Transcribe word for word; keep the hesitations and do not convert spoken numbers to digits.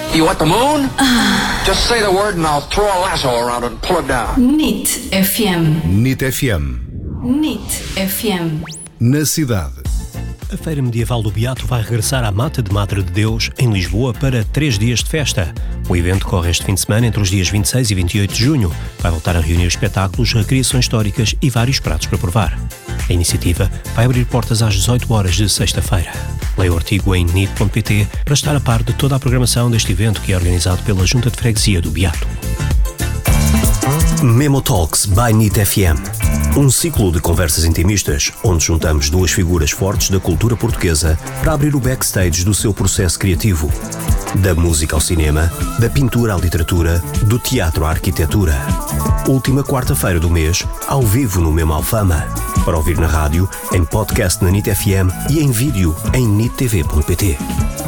You want the moon? Just say the word and I'll throw a lasso around it and pull it down. N I T F M. N I T F M. N I T F M. Na cidade. A Feira Medieval do Beato vai regressar à Mata de Madre de Deus, em Lisboa, para três dias de festa. O evento corre este fim de semana entre os dias vinte e seis e vinte e oito de junho. Vai voltar a reunir espetáculos, recriações históricas e vários pratos para provar. A iniciativa vai abrir portas às dezoito horas de sexta-feira. Leia o artigo em N I T ponto P T para estar a par de toda a programação deste evento, que é organizado pela Junta de Freguesia do Beato. Memo Talks by N I T F M. Um ciclo de conversas intimistas, onde juntamos duas figuras fortes da cultura portuguesa para abrir o backstage do seu processo criativo. Da música ao cinema, da pintura à literatura, do teatro à arquitetura. Última quarta-feira do mês, ao vivo no Memo Alfama. Para ouvir na rádio, em podcast na N I T F M e em vídeo em N I T T V ponto P T.